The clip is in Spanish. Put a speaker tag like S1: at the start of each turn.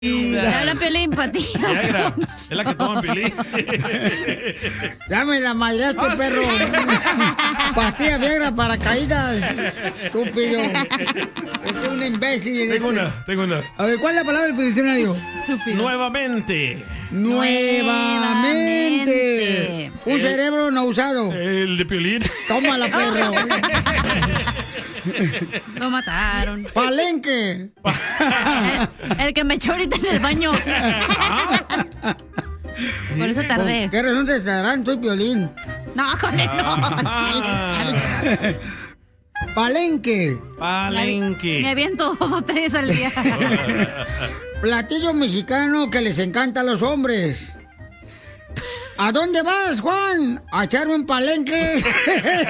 S1: Habla Piolín, patilla.
S2: Viagra, es la que toma Piolín.
S3: Dame la madreaste, perro. Pastilla Viagra para caídas. Estúpido. Es un imbécil.
S2: Tengo una.
S3: A ver, ¿cuál es la palabra del diccionario?
S2: Nuevamente.
S3: Nuevamente. Un cerebro no usado.
S2: El de Piolín.
S3: Tómala, perro.
S1: Lo mataron.
S3: Palenque.
S1: El que me echó ahorita en el baño. Por eso tardé.
S3: ¿Qué razón te estarán? Soy Piolín.
S1: No, con él no.
S3: Palenque.
S2: Palenque.
S1: Me aviento 2 o 3 al día.
S3: Platillo mexicano que les encanta a los hombres. ¿A dónde vas, Juan? ¿A echarme un palenque?